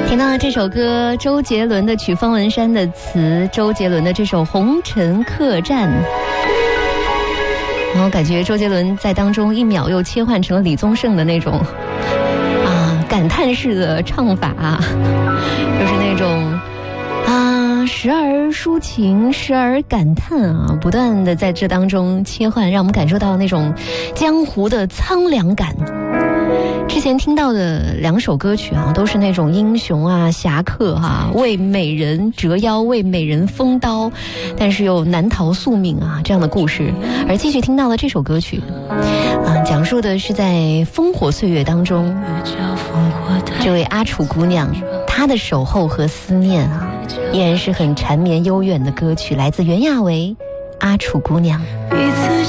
听到这首歌，周杰伦的曲，方文山的词，周杰伦的这首《红尘客栈》，然后感觉周杰伦在当中一秒又切换成了李宗盛的那种感叹式的唱法就是那种时而抒情，时而感叹不断的在这当中切换，让我们感受到那种江湖的苍凉感。之前听到的2首歌曲都是那种英雄侠客为美人折腰，为美人封刀，但是又难逃宿命这样的故事。而继续听到的这首歌曲讲述的是在烽火岁月当中，这位阿楚姑娘她的守候和思念依然是很缠绵悠远的歌曲，来自袁娅维《阿楚姑娘》。